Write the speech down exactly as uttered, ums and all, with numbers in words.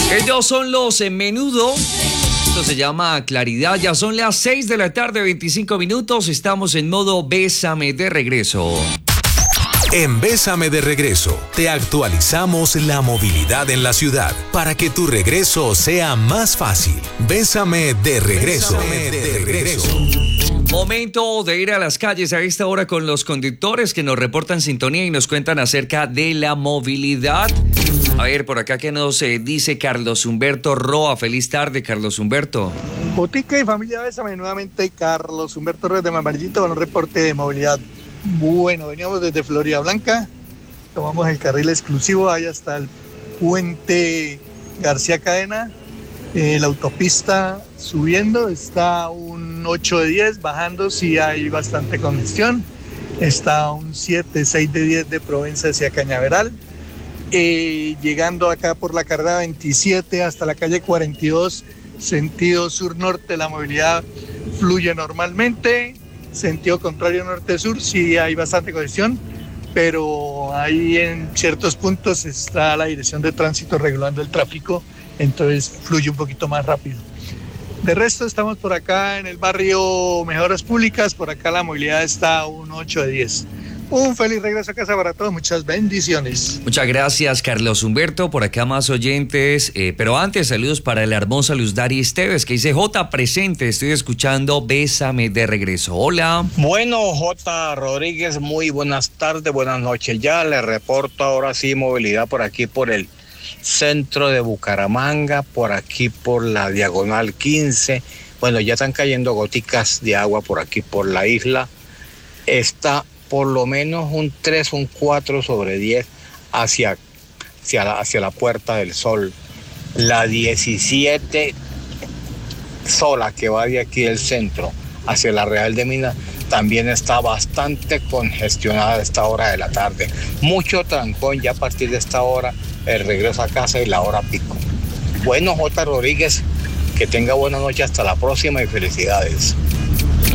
Ellos son los eh, Menudo. Esto se llama Claridad. Ya son las seis de la tarde, veinticinco minutos. Estamos en modo Bésame de regreso. En Bésame de regreso, te actualizamos la movilidad en la ciudad para que tu regreso sea más fácil. Bésame de regreso. Bésame de regreso. Momento de ir a las calles a esta hora con los conductores que nos reportan sintonía y nos cuentan acerca de la movilidad. A ver, por acá que nos eh, dice Carlos Humberto Roa. Feliz tarde, Carlos Humberto. Botica y familia Bésame, nuevamente Carlos Humberto Roa de Mamarillito con un reporte de movilidad. Bueno, veníamos desde Florida Blanca, tomamos el carril exclusivo ahí hasta el puente García Cadena, eh, la autopista subiendo, está un ocho de diez, bajando sí hay bastante congestión, está un siete, seis de diez de Provenza hacia Cañaveral, eh, llegando acá por la carrera veintisiete hasta la calle cuarenta y dos, sentido sur-norte, la movilidad fluye normalmente. Sentido contrario norte-sur, sí hay bastante congestión, pero ahí en ciertos puntos está la dirección de tránsito regulando el tráfico, entonces fluye un poquito más rápido. De resto estamos por acá en el barrio Mejoras Públicas, por acá la movilidad está a un ocho de diez. Un feliz regreso a casa para todos, muchas bendiciones. Muchas gracias, Carlos Humberto. Por acá más oyentes, eh, pero antes saludos para la hermosa Luz Dari Esteves, que dice: J presente, estoy escuchando Bésame de regreso. Hola. Bueno, J Rodríguez, muy buenas tardes, buenas noches. Ya le reporto ahora sí movilidad por aquí, por el centro de Bucaramanga, por aquí por la diagonal quince. Bueno, ya están cayendo goticas de agua por aquí, por la isla. Está por lo menos un tres, un cuatro sobre diez hacia, hacia, la, hacia la Puerta del Sol. La diecisiete sola que va de aquí del centro hacia la Real de Minas también está bastante congestionada a esta hora de la tarde. Mucho trancón ya a partir de esta hora, el regreso a casa y la hora pico. Bueno, J. Rodríguez, que tenga buena noche, hasta la próxima y felicidades.